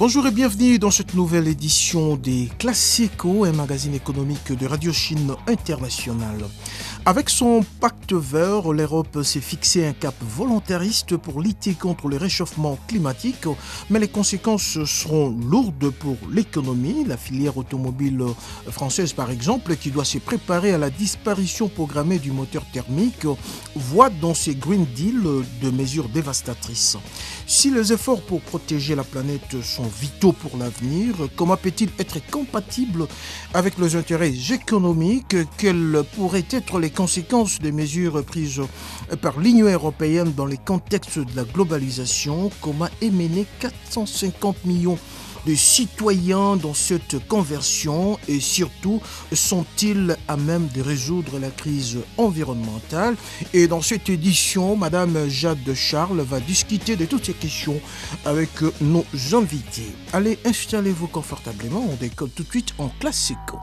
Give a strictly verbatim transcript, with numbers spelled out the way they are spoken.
Bonjour et bienvenue dans cette nouvelle édition des Classico, un magazine économique de Radio Chine Internationale. Avec son pacte vert, l'Europe s'est fixé un cap volontariste pour lutter contre le réchauffement climatique, mais les conséquences seront lourdes pour l'économie. La filière automobile française, par exemple, qui doit se préparer à la disparition programmée du moteur thermique, voit dans ces Green Deal de mesures dévastatrices. Si les efforts pour protéger la planète sont vitaux pour l'avenir, comment peut-il être compatible avec les intérêts économiques? Quelles pourraient être les conséquences des mesures prises par l'Union européenne dans les contextes de la globalisation? Comment émener quatre cent cinquante millions de citoyens dans cette conversion et surtout, sont-ils à même de résoudre la crise environnementale? Et dans cette édition, Madame Jade Charles va discuter de toutes ces questions avec nos invités. Allez, installez-vous confortablement, on décolle tout de suite en classico.